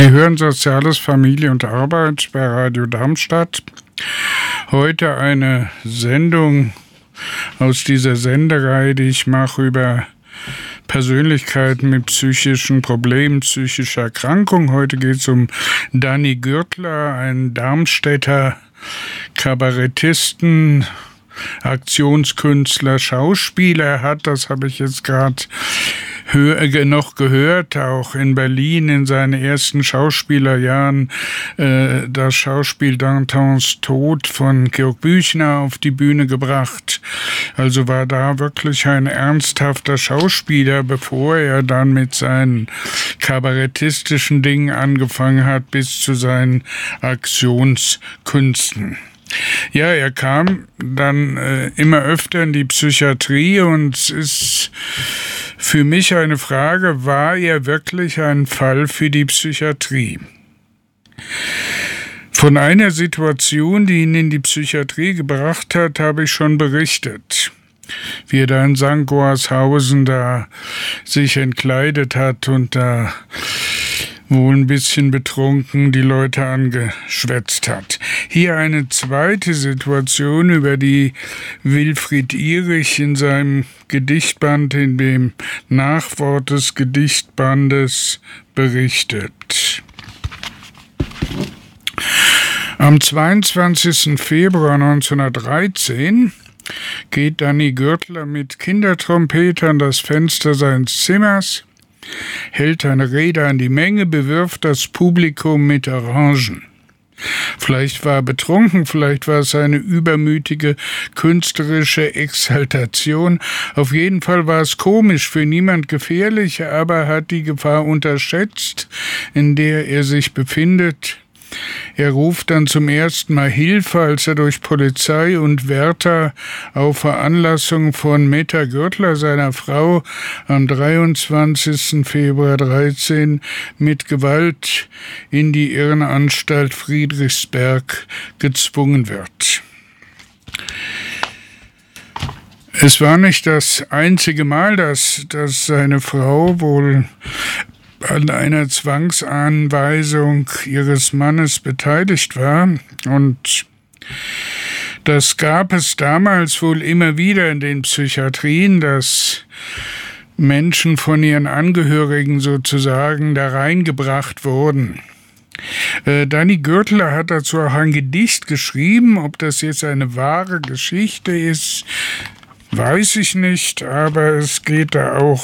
Sie hören Soziales, Familie und Arbeit bei Radio Darmstadt. Heute eine Sendung aus dieser Sendereihe, die ich mache über Persönlichkeiten mit psychischen Problemen, psychischer Erkrankung. Heute geht es um Danny Gürtler, einen Darmstädter Kabarettisten, Aktionskünstler, Schauspieler. Er hat, das habe ich jetzt gerade noch gehört, auch in Berlin in seinen ersten Schauspielerjahren das Schauspiel Dantons Tod von Georg Büchner auf die Bühne gebracht. Also war da wirklich ein ernsthafter Schauspieler, bevor er dann mit seinen kabarettistischen Dingen angefangen hat, bis zu seinen Aktionskünsten. Ja, er kam dann immer öfter in die Psychiatrie und es ist für mich eine Frage, war er wirklich ein Fall für die Psychiatrie? Von einer Situation, die ihn in die Psychiatrie gebracht hat, habe ich schon berichtet. Wie er da in St. Goarshausen da sich entkleidet hat und da wohl ein bisschen betrunken die Leute angeschwätzt hat. Hier eine zweite Situation, über die Wilfried Ihrig in seinem Gedichtband, in dem Nachwort des Gedichtbandes berichtet. Am 22. Februar 1913 geht Danny Gürtler mit Kindertrompete an das Fenster seines Zimmers, hält eine Rede an die Menge, bewirft das Publikum mit Orangen. Vielleicht war er betrunken, vielleicht war es eine übermütige künstlerische Exaltation. Auf jeden Fall war es komisch, für niemand gefährlich, aber er hat die Gefahr unterschätzt, in der er sich befindet. Er ruft dann zum ersten Mal Hilfe, als er durch Polizei und Wärter auf Veranlassung von Meta Gürtler, seiner Frau, am 23. Februar 13 mit Gewalt in die Irrenanstalt Friedrichsberg gezwungen wird. Es war nicht das einzige Mal, dass seine Frau wohl an einer Zwangsanweisung ihres Mannes beteiligt war. Und das gab es damals wohl immer wieder in den Psychiatrien, dass Menschen von ihren Angehörigen sozusagen da reingebracht wurden. Danny Gürtler hat dazu auch ein Gedicht geschrieben. Ob das jetzt eine wahre Geschichte ist, weiß ich nicht, aber es geht da auch